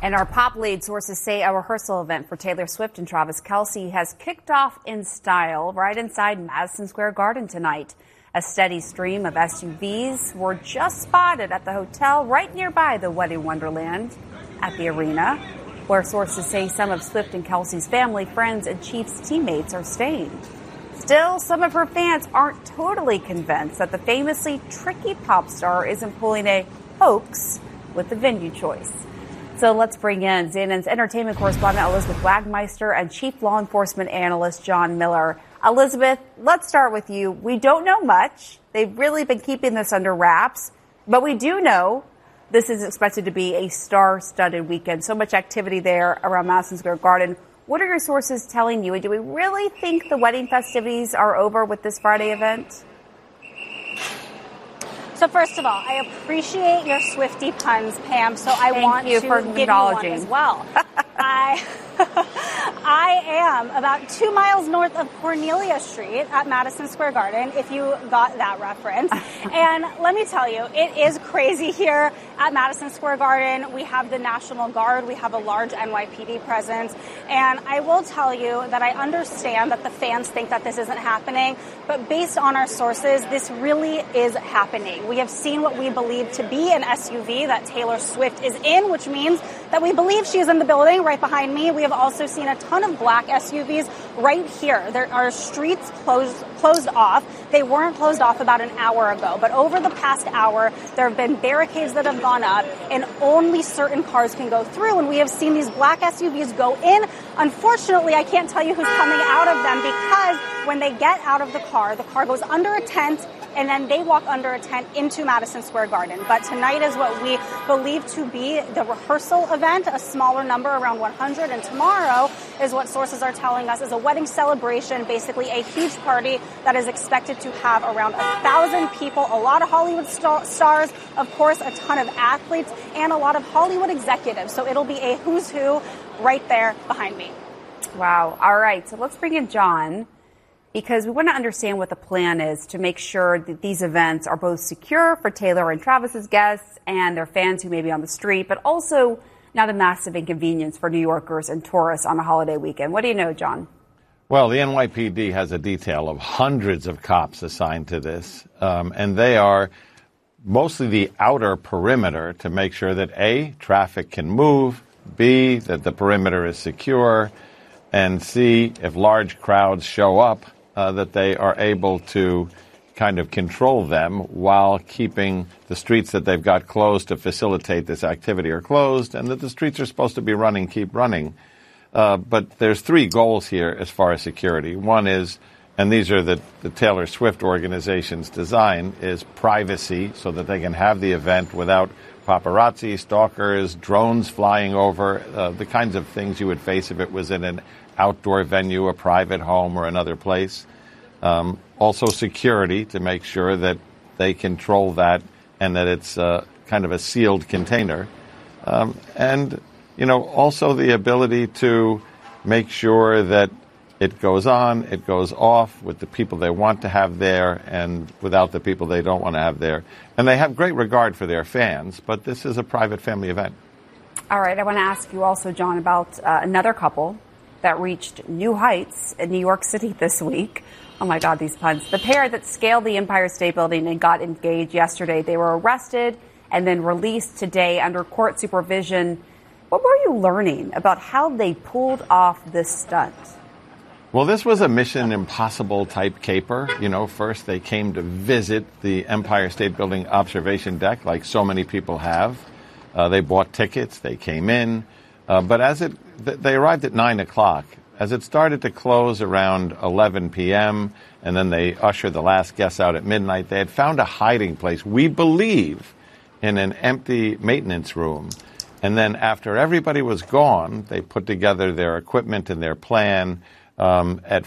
And our pop lead sources say a rehearsal event for Taylor Swift and Travis Kelce has kicked off in style right inside Madison Square Garden tonight. A steady stream of SUVs were just spotted at the hotel right nearby the Wedding Wonderland at the arena, where sources say some of Swift and Kelce's family, friends, and Chiefs teammates are staying. Still, some of her fans aren't totally convinced that the famously tricky pop star isn't pulling a hoax with the venue choice. So let's bring in ZNN's entertainment correspondent Elizabeth Wagmeister and chief law enforcement analyst John Miller. Elizabeth, let's start with you. We don't know much. They've really been keeping this under wraps, but we do know this is expected to be a star-studded weekend. So much activity there around Madison Square Garden. What are your sources telling you? And do we really think the wedding festivities are over with this Friday event? So first of all, I appreciate your Swiftie puns, Pam, so I want to give you one as well. I am about 2 miles north of Cornelia Street at Madison Square Garden, if you got that reference. And let me tell you, it is crazy here at Madison Square Garden. We have the National Guard. We have a large NYPD presence. And I will tell you that I understand that the fans think that this isn't happening. But based on our sources, this really is happening. We have seen what we believe to be an SUV that Taylor Swift is in, which means that we believe she is in the building right behind me. We have also seen a ton of black SUVs right here. There are streets closed off. They weren't closed off about an hour ago, but over the past hour, there have been barricades that have gone up, and only certain cars can go through, and we have seen these black SUVs go in. Unfortunately, I can't tell you who's coming out of them because when they get out of the car goes under a tent, and then they walk under a tent into Madison Square Garden. But tonight is what we believe to be the rehearsal event, a smaller number, around 100. And tomorrow is what sources are telling us is a wedding celebration, basically a huge party that is expected to have around 1,000 people, a lot of Hollywood stars, of course, a ton of athletes, and a lot of Hollywood executives. So it'll be a who's who right there behind me. Wow. All right. So let's bring in John, because we want to understand what the plan is to make sure that these events are both secure for Taylor and Travis's guests and their fans who may be on the street, but also not a massive inconvenience for New Yorkers and tourists on a holiday weekend. What do you know, John? Well, the NYPD has a detail of hundreds of cops assigned to this, and they are mostly the outer perimeter to make sure that A, traffic can move, B, that the perimeter is secure, and C, if large crowds show up, that they are able to kind of control them while keeping the streets that they've got closed to facilitate this activity are closed, and that the streets are supposed to be running, keep running. But there's three goals here as far as security. One is, and these are the Taylor Swift organization's design, is privacy so that they can have the event without paparazzi, stalkers, drones flying over, the kinds of things you would face if it was in an outdoor venue, a private home, or another place. Also security to make sure that they control that and that it's kind of a sealed container. And, you know, also the ability to make sure that it goes on, it goes off with the people they want to have there and without the people they don't want to have there. And they have great regard for their fans, but this is a private family event. All right. I want to ask you also, John, about another couple that reached new heights in New York City this week. Oh, my God, these puns. The pair that scaled the Empire State Building and got engaged yesterday, they were arrested and then released today under court supervision. What were you learning about how they pulled off this stunt? Well, this was a Mission Impossible type caper. You know, first they came to visit the Empire State Building observation deck like so many people have. They bought tickets. They came in. But they arrived at 9 o'clock. As it started to close around 11 p.m., and then they ushered the last guests out at midnight, they had found a hiding place, we believe, in an empty maintenance room. And then after everybody was gone, they put together their equipment and their plan. At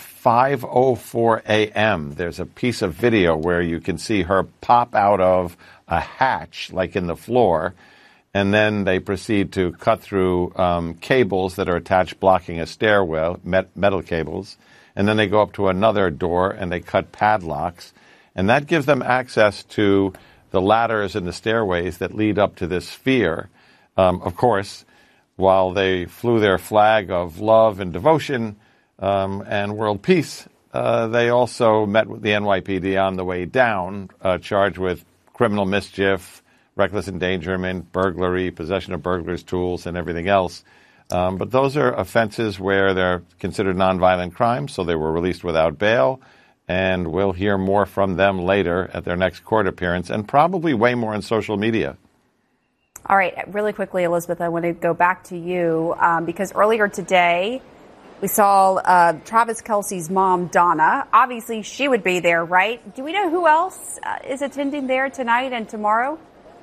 5:04 a.m., there's a piece of video where you can see her pop out of a hatch, like in the floor, and then they proceed to cut through cables that are attached blocking a stairwell, metal cables, and then they go up to another door and they cut padlocks, and that gives them access to the ladders and the stairways that lead up to this sphere. Of course, while they flew their flag of love and devotion and world peace, they also met with the NYPD on the way down, charged with criminal mischief, reckless endangerment, burglary, possession of burglars' tools, and everything else. But those are offenses where they're considered nonviolent crimes, so they were released without bail. And we'll hear more from them later at their next court appearance, and probably way more on social media. All right, really quickly, Elizabeth, I want to go back to you because earlier today we saw Travis Kelce's mom, Donna. Obviously, she would be there, right? Do we know who else is attending there tonight and tomorrow?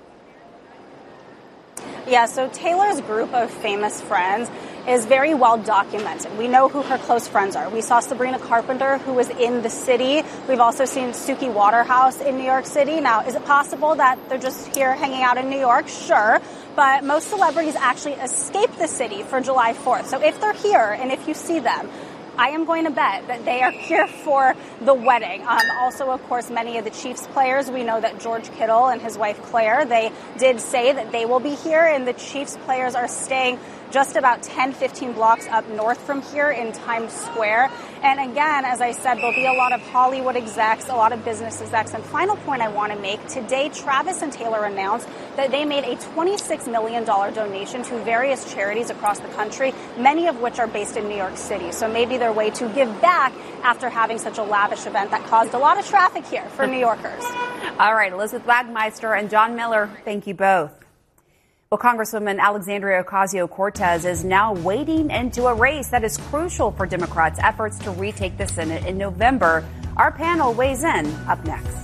Yeah, so Taylor's group of famous friends is very well documented. We know who her close friends are. We saw Sabrina Carpenter, who was in the city. We've also seen Suki Waterhouse in New York City. Now, is it possible that they're just here hanging out in New York? Sure. But most celebrities actually escape the city for July 4th. So if they're here and if you see them, I am going to bet that they are here for the wedding. Also, of course, many of the Chiefs players, we know that George Kittle and his wife Claire, they did say that they will be here, and the Chiefs players are staying just about 10-15 blocks up north from here in Times Square. And again, as I said, there'll be a lot of Hollywood execs, a lot of business execs. And final point I want to make, today Travis and Taylor announced that they made a $26 million donation to various charities across the country, many of which are based in New York City. So maybe their way to give back after having such a lavish event that caused a lot of traffic here for New Yorkers. All right, Elizabeth Wagmeister and John Miller, thank you both. Well, Congresswoman Alexandria Ocasio-Cortez is now wading into a race that is crucial for Democrats' efforts to retake the Senate in November. Our panel weighs in up next.